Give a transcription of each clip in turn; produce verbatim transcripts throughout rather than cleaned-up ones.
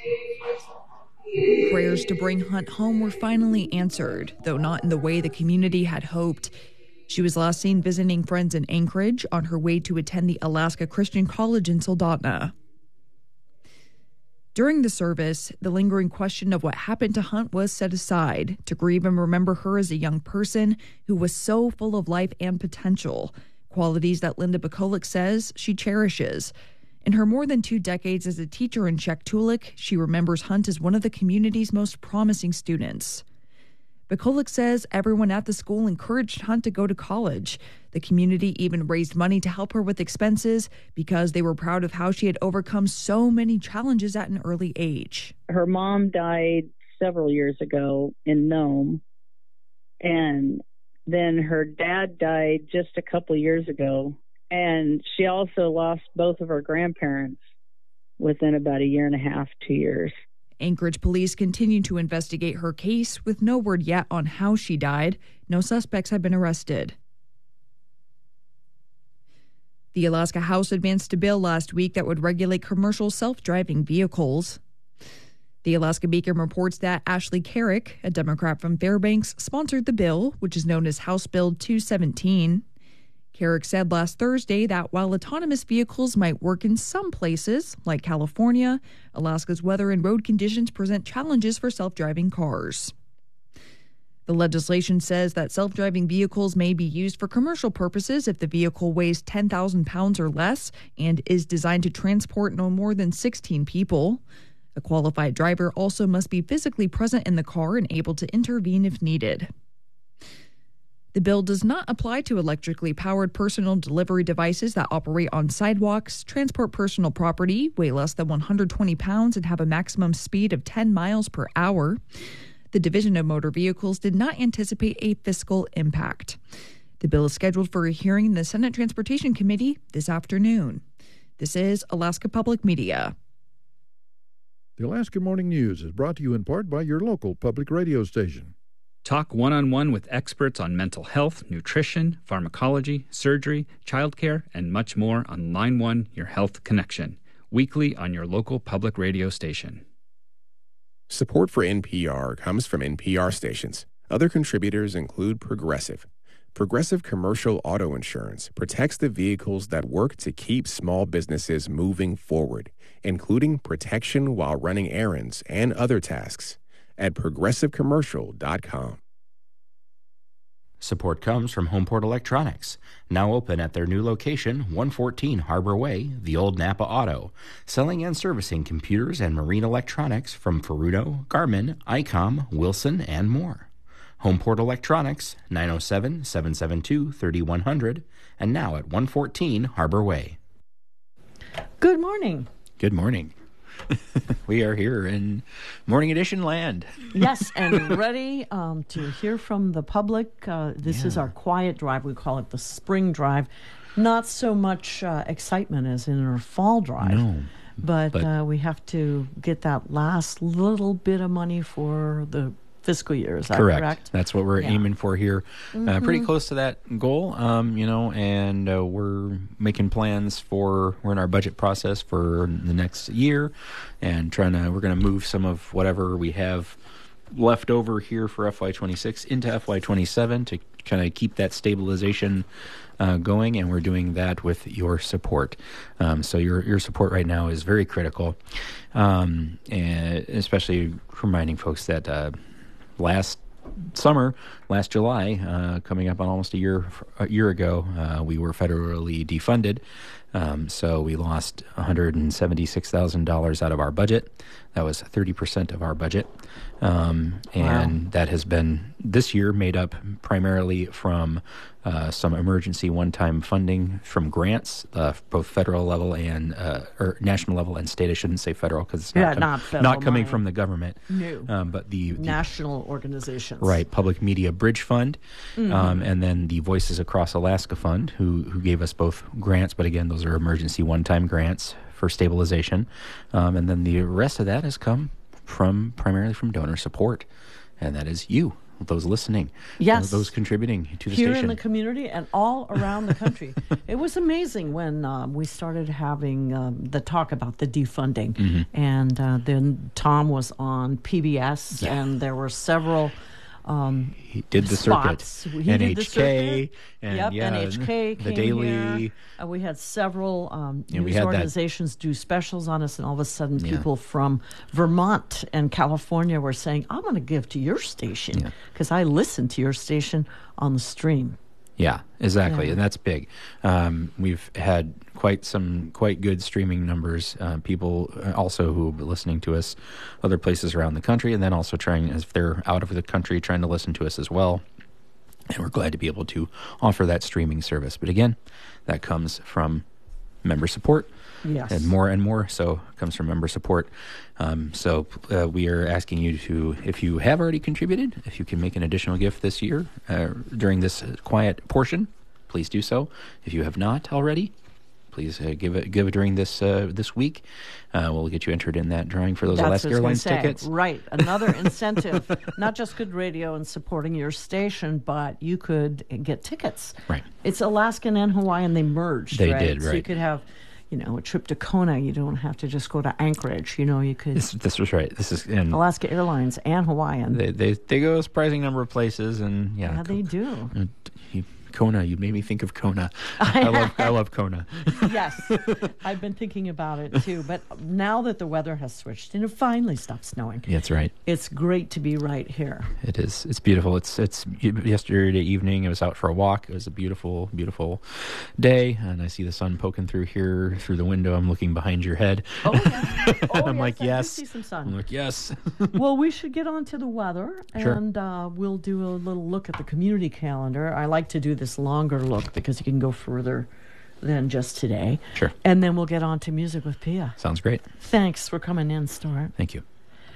Prayers to bring Hunt home were finally answered, though not in the way the community had hoped. She was last seen visiting friends in Anchorage on her way to attend the Alaska Christian College in Soldotna. During the service, the lingering question of what happened to Hunt was set aside to grieve and remember her as a young person who was so full of life and potential, qualities that Linda Bikolik says she cherishes. In her more than two decades as a teacher in Cheqtulik, she remembers Hunt as one of the community's most promising students. Bikolik says everyone at the school encouraged Hunt to go to college. The community even raised money to help her with expenses because they were proud of how she had overcome so many challenges at an early age. Her mom died several years ago in Nome, and then her dad died just a couple years ago, and she also lost both of her grandparents within about a year and a half, two years. Anchorage police continue to investigate her case with no word yet on how she died. No suspects have been arrested. The Alaska House advanced a bill last week that would regulate commercial self-driving vehicles. The Alaska Beacon reports that Ashley Carrick, a Democrat from Fairbanks, sponsored the bill, which is known as House Bill two seventeen. Carrick said last Thursday that while autonomous vehicles might work in some places, like California, Alaska's weather and road conditions present challenges for self-driving cars. The legislation says that self-driving vehicles may be used for commercial purposes if the vehicle weighs ten thousand pounds or less and is designed to transport no more than sixteen people. A qualified driver also must be physically present in the car and able to intervene if needed. The bill does not apply to electrically powered personal delivery devices that operate on sidewalks, transport personal property, weigh less than one hundred twenty pounds, and have a maximum speed of ten miles per hour. The Division of Motor Vehicles did not anticipate a fiscal impact. The bill is scheduled for a hearing in the Senate Transportation Committee this afternoon. This is Alaska Public Media. The Alaska Morning News is brought to you in part by your local public radio station. Talk one-on-one with experts on mental health, nutrition, pharmacology, surgery, childcare, and much more on Line one, Your Health Connection, weekly on your local public radio station. Support for N P R comes from N P R stations. Other contributors include Progressive. Progressive Commercial Auto Insurance protects the vehicles that work to keep small businesses moving forward, including protection while running errands and other tasks. At progressive commercial dot com. Support comes from Homeport Electronics, now open at their new location, one fourteen Harbor Way, the old Napa Auto, selling and servicing computers and marine electronics from Ferruno, Garmin, ICOM, Wilson, and more. Homeport Electronics, nine oh seven, seven seven two, three one zero zero, and now at one fourteen Harbor Way. Good morning. Good morning. We are here in Morning Edition land. Yes, and ready um, to hear from the public. Uh, this yeah. is our quiet drive. We call it the spring drive. Not so much uh, excitement as in our fall drive. No. But, but uh, we have to get that last little bit of money for the fiscal year. Is that correct? correct? That's what we're yeah. aiming for here. Mm-hmm. Uh, pretty close to that goal, um, you know, and uh, we're making plans for, we're in our budget process for the next year and trying to, we're going to move some of whatever we have left over here for F Y twenty-six into F Y twenty-seven to kind of keep that stabilization uh, going, and we're doing that with your support. Um, so your your support right now is very critical, um, and especially reminding folks that uh, last summer, last July, uh, coming up on almost a year a year ago, uh, we were federally defunded. Um, so we lost one hundred seventy-six thousand dollars out of our budget. That was thirty percent of our budget. Um, and wow. that has been this year made up primarily from uh, some emergency one-time funding from grants, uh, both federal level and uh, or national level and state. I shouldn't say federal because it's not, yeah, com- not, federal not coming money. from the government. No. Um, but the, the national organizations. Right, Public Media Bridge Fund, mm-hmm. um, and then the Voices Across Alaska Fund, who who gave us both grants, but again, those are emergency one-time grants for stabilization. Um, and then the rest of that has come from primarily from donor support, and that is you, those listening, yes, those contributing to the here station. in the community and all around the country. It was amazing when um, we started having um, the talk about the defunding, Mm-hmm. and uh, then Tom was on P B S, Yeah. and there were several. Um, he did the spots. circuit. He N did the H K, circuit. and yep, yeah, N H K the came Daily. here. Uh, we had several um, Yeah, we news had that- organizations do specials on us, and all of a sudden, Yeah. people from Vermont and California were saying, "I'm going to give to your station Yeah. because I listen to your station on the stream." Yeah, exactly, Yeah. and that's big. Um, we've had quite some quite good streaming numbers. Uh, people also who are listening to us other places around the country, and then also trying, if they're out of the country, trying to listen to us as well. And we're glad to be able to offer that streaming service. But again, that comes from member support. Yes. And more and more so comes from member support. Um, so uh, we are asking you to, if you have already contributed, if you can make an additional gift this year uh, during this uh, quiet portion, please do so. If you have not already, please uh, give it give it during this uh, this week. Uh, we'll get you entered in that drawing for those That's Alaska what I was Airlines gonna say. tickets. Right. Another incentive, not just good radio and supporting your station, but you could get tickets. Right. It's Alaskan and Hawaiian. They merged, They right? did, So you right. could have, you know, a trip to Kona. You don't have to just go to Anchorage. You know, you could. This, this was right. This is and Alaska Airlines and Hawaiian. they, they they go a surprising number of places, and yeah, yeah, they do. uh, you, Kona. You made me think of Kona. I love I love Kona. Yes, I've been thinking about it too. But now that the weather has switched and it finally stopped snowing, Yeah, that's right. it's great to be right here. It is. It's beautiful. It's it's yesterday evening. I was out for a walk. It was a beautiful, beautiful day, and I see the sun poking through here through the window. I'm looking behind your head. Oh, yeah. oh I'm yes, like, I do yes. see some sun. I'm like, yes. Well, we should get on to the weather, Sure. and uh, we'll do a little look at the community calendar. I like to do this longer look because you can go further than just today. Sure. And then we'll get on to music with Pia. Sounds great. Thanks for coming in, Stuart. Thank you.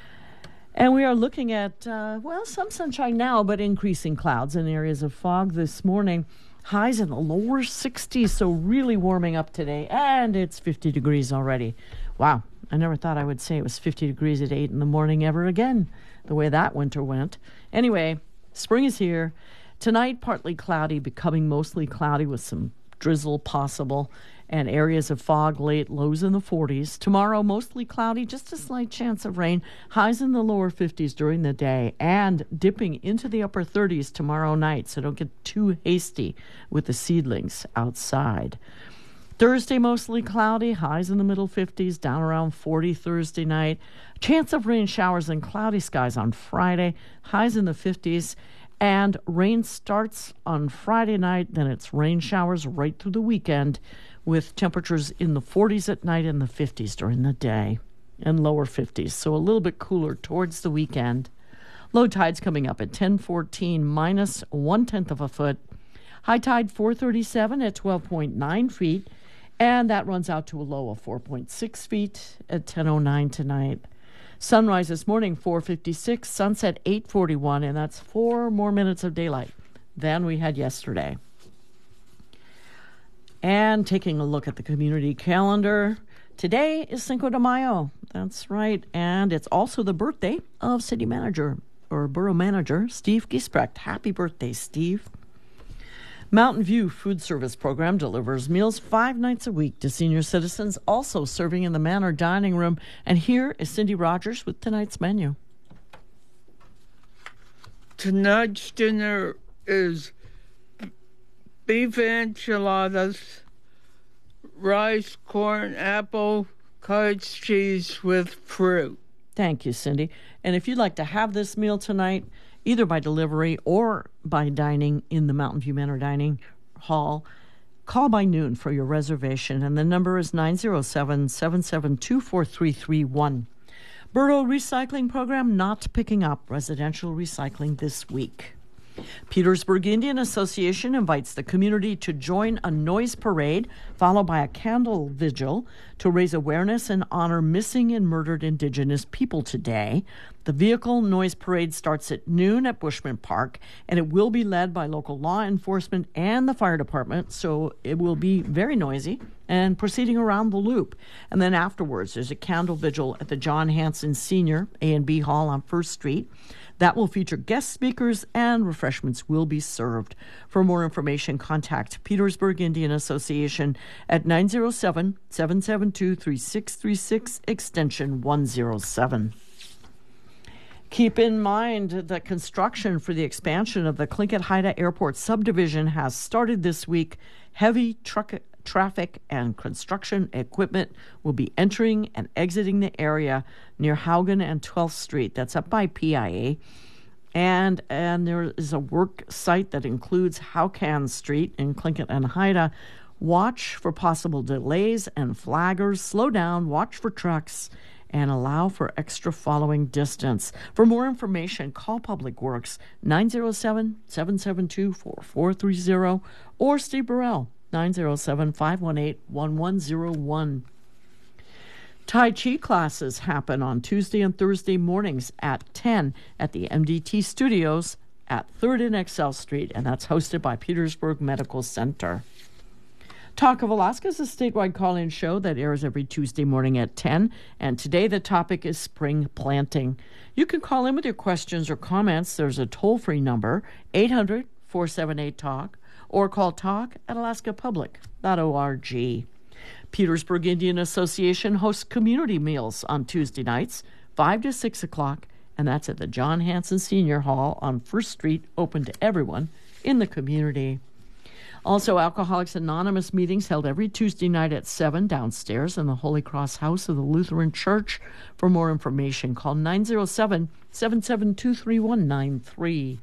And we are looking at, uh, well, some sunshine now, but increasing clouds and areas of fog this morning. Highs in the lower sixties, so really warming up today. And it's fifty degrees already. Wow. I never thought I would say it was fifty degrees at eight in the morning ever again, the way that winter went. Anyway, spring is here. Tonight, partly cloudy, becoming mostly cloudy with some drizzle possible and areas of fog late, lows in the forties. Tomorrow, mostly cloudy, just a slight chance of rain. Highs in the lower fifties during the day and dipping into the upper thirties tomorrow night, so don't get too hasty with the seedlings outside. Thursday, mostly cloudy, highs in the middle fifties, down around forty Thursday night. Chance of rain showers and cloudy skies on Friday, highs in the fifties. And rain starts on Friday night, then it's rain showers right through the weekend with temperatures in the forties at night and the fifties during the day and lower fifties. So a little bit cooler towards the weekend. Low tides coming up at ten fourteen, minus one-tenth of a foot. High tide four thirty-seven at twelve point nine feet. And that runs out to a low of four point six feet at ten oh nine tonight. Sunrise this morning, four fifty-six, sunset eight forty-one, and that's four more minutes of daylight than we had yesterday. And taking a look at the community calendar, today is Cinco de Mayo. That's right, and it's also the birthday of city manager, or borough manager, Steve Giesbrecht. Happy birthday, Steve. Mountain View Food Service Program delivers meals five nights a week to senior citizens, also serving in the Manor Dining Room. And here is Cindy Rogers with tonight's menu. Tonight's dinner is beef enchiladas, rice, corn, apple, cottage cheese with fruit. Thank you, Cindy. And if you'd like to have this meal tonight, either by delivery or by dining in the Mountain View Manor Dining Hall, call by noon for your reservation, and the number is nine oh seven, seven seven two, four three three one. Borough Recycling Program not picking up residential recycling this week. Petersburg Indian Association invites the community to join a noise parade followed by a candle vigil to raise awareness and honor missing and murdered Indigenous people today. The vehicle noise parade starts at noon at Bushman Park, and it will be led by local law enforcement and the fire department, so it will be very noisy and proceeding around the loop. And then afterwards, there's a candle vigil at the John Hanson Senior A and B Hall on First Street. That will feature guest speakers and refreshments will be served. For more information, contact Petersburg Indian Association at nine oh seven, seven seven two, three six three six, extension one oh seven. Keep in mind that construction for the expansion of the Tlingit-Haida Airport subdivision has started this week. Heavy truck traffic and construction equipment will be entering and exiting the area near Haugen and twelfth Street. That's up by P I A. And, and there is a work site that includes Haukan Street in Tlingit and Haida. Watch for possible delays and flaggers. Slow down, watch for trucks, and allow for extra following distance. For more information, call Public Works nine oh seven, seven seven two, four four three oh or Steve Burrell nine oh seven, five one eight, one one oh one. Tai Chi classes happen on Tuesday and Thursday mornings at ten at the M D T Studios at third and Excel Street, and that's hosted by Petersburg Medical Center. Talk of Alaska is a statewide call-in show that airs every Tuesday morning at ten, and today the topic is spring planting. You can call in with your questions or comments. There's a toll-free number, eight hundred, four seven eight, talk, or call talk at alaska public dot org. Petersburg Indian Association hosts community meals on Tuesday nights, five to six o'clock, and that's at the John Hanson Senior Hall on First Street, open to everyone in the community. Also, Alcoholics Anonymous meetings held every Tuesday night at seven downstairs in the Holy Cross House of the Lutheran Church. For more information, call nine oh seven, seven seven two, three one nine three.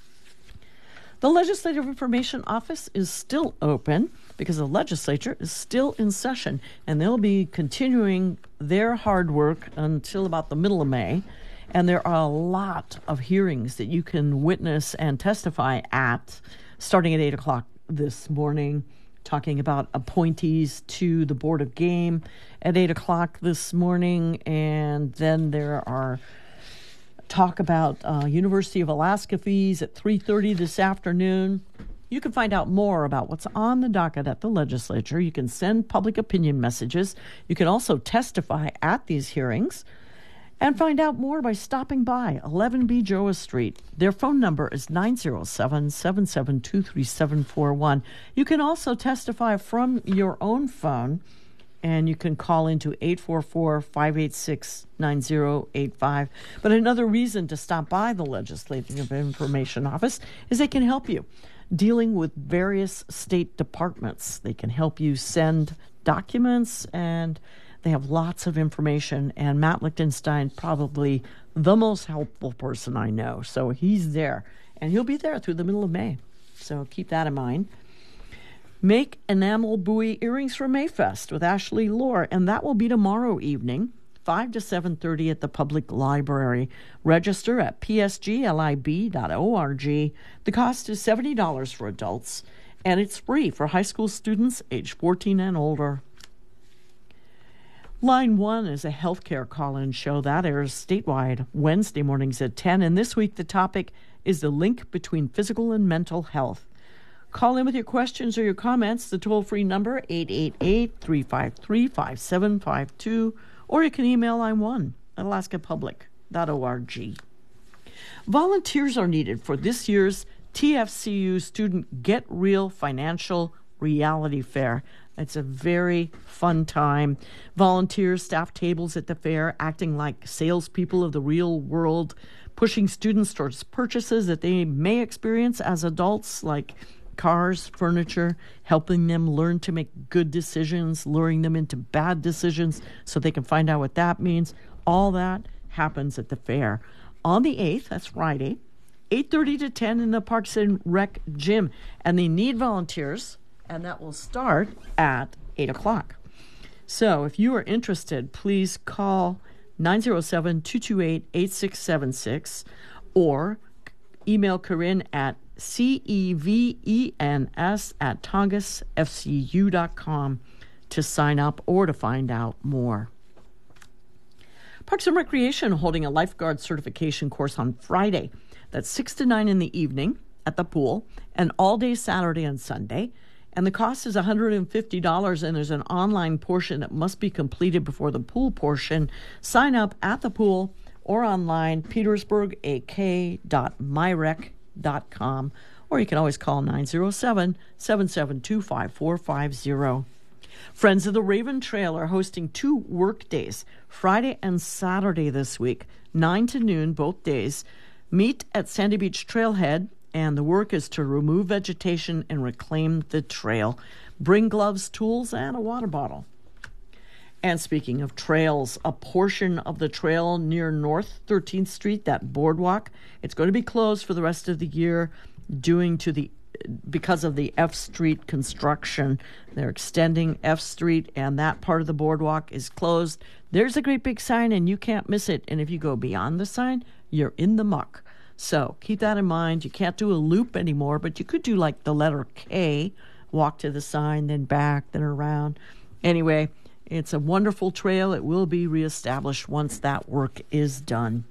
The Legislative Information Office is still open because the legislature is still in session, and they'll be continuing their hard work until about the middle of May. And there are a lot of hearings that you can witness and testify at, starting at eight o'clock this morning, talking about appointees to the Board of Game at eight o'clock this morning. And then there are talk about uh, University of Alaska fees at three thirty this afternoon. You can find out more about what's on the docket at the legislature. You can send public opinion messages. You can also testify at these hearings and find out more by stopping by eleven B Joa Street. Their phone number is nine oh seven, seven seven two, three seven four one. You can also testify from your own phone, and you can call into eight four four, five eight six, nine oh eight five. But another reason to stop by the Legislative Information Office is they can help you dealing with various state departments. They can help you send documents, and they have lots of information. And Matt Lichtenstein, probably the most helpful person I know. So he's there, and he'll be there through the middle of May. So keep that in mind. Make enamel buoy earrings for Mayfest with Ashley Lohr, and that will be tomorrow evening, five to seven thirty at the Public Library. Register at p s g lib dot org. The cost is seventy dollars for adults, and it's free for high school students age fourteen and older. Line one is a healthcare call-in show that airs statewide Wednesday mornings at ten, and this week the topic is the link between physical and mental health. Call in with your questions or your comments. The toll-free number, eight eight eight, three five three, five seven five two, or you can email line one at alaska public dot org. Volunteers are needed for this year's T F C U Student Get Real Financial Reality Fair. It's a very fun time. Volunteers staff tables at the fair, acting like salespeople of the real world, pushing students towards purchases that they may experience as adults, like cars, furniture, helping them learn to make good decisions, luring them into bad decisions so they can find out what that means. All that happens at the fair. On the eighth, that's Friday, eight thirty to ten in the Parks and Rec gym. And they need volunteers, and that will start at eight o'clock. So if you are interested, please call nine oh seven, two two eight, eight six seven six or email Corinne at C E V E N S at tongass f c u dot com to sign up or to find out more. Parks and Recreation holding a lifeguard certification course on Friday. That's six to nine in the evening at the pool, and all day Saturday and Sunday. And the cost is one hundred fifty dollars, and there's an online portion that must be completed before the pool portion. Sign up at the pool or online, petersburg a k dot my rec dot com, or you can always call nine oh seven, seven seven two, five four five zero. Friends of the Raven Trail are hosting two work days, Friday and Saturday this week, nine to noon both days. Meet at Sandy Beach Trailhead, and the work is to remove vegetation and reclaim the trail. Bring gloves, tools, and a water bottle. And speaking of trails, a portion of the trail near North thirteenth Street, that boardwalk, it's going to be closed for the rest of the year due to the because of the F Street construction. They're extending F Street, and that part of the boardwalk is closed. There's a great big sign, and you can't miss it. And if you go beyond the sign, you're in the muck. So keep that in mind. You can't do a loop anymore, but you could do like the letter K, walk to the sign, then back, then around. Anyway, it's a wonderful trail. It will be reestablished once that work is done.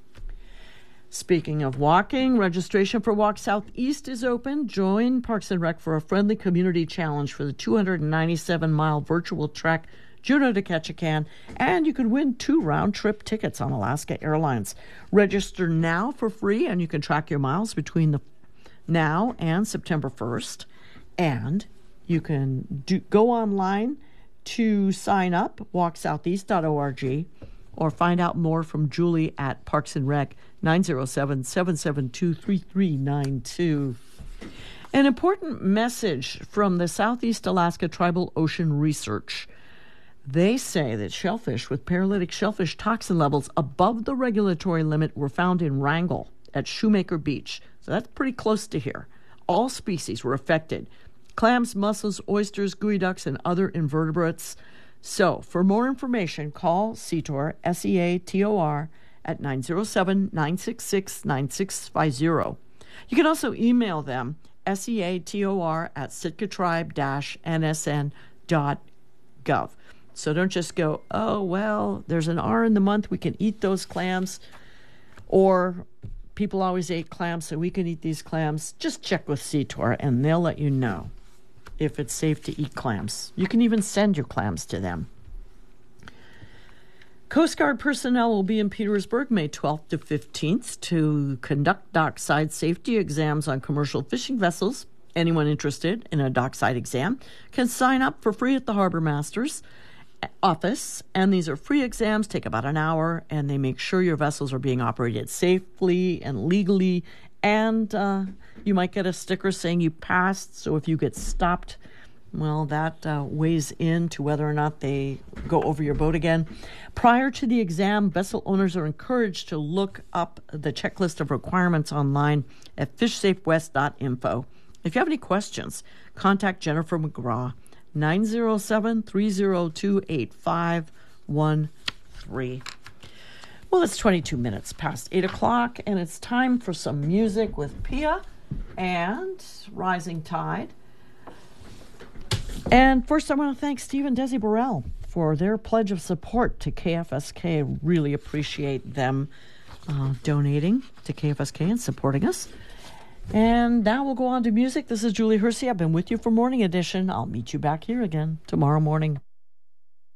Speaking of walking, registration for Walk Southeast is open. Join Parks and Rec for a friendly community challenge for the two hundred ninety-seven mile virtual trek, Juneau to Ketchikan, and you can win two round-trip tickets on Alaska Airlines. Register now for free, and you can track your miles between the now and September first. And you can do, go online to sign up, walk southeast dot org, or find out more from Julie at Parks and Rec, nine oh seven, seven seven two, three three nine two. An important message from the Southeast Alaska Tribal Ocean Research. They say that shellfish with paralytic shellfish toxin levels above the regulatory limit were found in Wrangell at Shoemaker Beach. So that's pretty close to here. All species were affected. Clams, mussels, oysters, geoducks, and other invertebrates. So for more information, call C T O R, S E A T O R, at nine oh seven, nine six six, nine six five zero. You can also email them, S E A T O R at sitka tribe dash N S N dot gov. So don't just go, oh, well, there's an R in the month, we can eat those clams. Or people always ate clams, so we can eat these clams. Just check with C T O R, and they'll let you know if it's safe to eat clams. You can even send your clams to them. Coast Guard personnel will be in Petersburg May twelfth to fifteenth to conduct dockside safety exams on commercial fishing vessels. Anyone interested in a dockside exam can sign up for free at the Harbor Master's office, and these are free exams, take about an hour, and they make sure your vessels are being operated safely and legally, and uh, you might get a sticker saying you passed, so if you get stopped, well, that uh, weighs into whether or not they go over your boat again. Prior to the exam, vessel owners are encouraged to look up the checklist of requirements online at fish safe west dot info. If you have any questions, contact Jennifer McGraw, nine oh seven, three oh two, eight five one three. Well, it's twenty-two minutes past eight o'clock, and it's time for some music with Pia and Rising Tide. And first, I want to thank Steve and Desi Burrell for their pledge of support to K F S K. I really appreciate them uh, donating to K F S K and supporting us. And now we'll go on to music. This is Julie Hersey. I've been with you for Morning Edition. I'll meet you back here again tomorrow morning.